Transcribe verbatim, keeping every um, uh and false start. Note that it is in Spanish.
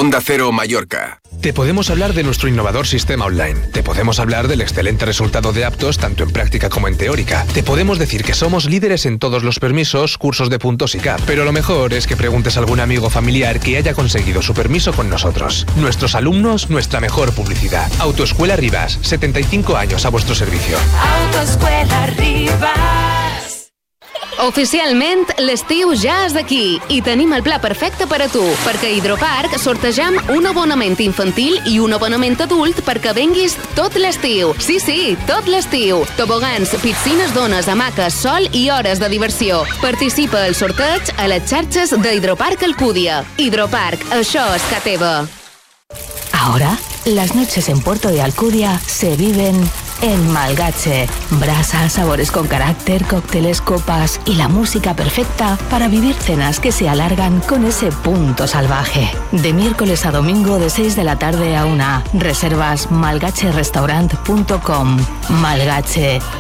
Onda Cero Mallorca. Te podemos hablar de nuestro innovador sistema online. Te podemos hablar del excelente resultado de aptos tanto en práctica como en teórica. Te podemos decir que somos líderes en todos los permisos, cursos de puntos y C A P. Pero lo mejor es que preguntes a algún amigo familiar que haya conseguido su permiso con nosotros. Nuestros alumnos, nuestra mejor publicidad. Autoescuela Rivas, setenta y cinco años a vuestro servicio. Autoescuela Rivas. Oficialment, l'estiu ja és aquí i tenim el pla perfecte per a tu, perquè a Hidroparc sortegem un abonament infantil i un abonament adult perquè venguis tot l'estiu. Sí, sí, tot l'estiu. Tobogans, piscines d'ones, hamaques, sol i hores de diversió. Participa al sorteig a les xarxes d'Hidroparc Alcúdia. Hidroparc, això és ca teva. Ahora, las noches en Puerto de Alcudia se viven en Malgache. Brasas, sabores con carácter, cócteles, copas y la música perfecta para vivir cenas que se alargan con ese punto salvaje. De miércoles a domingo de seis de la tarde a una. Reservas malgacherestaurant punto com. Malgache,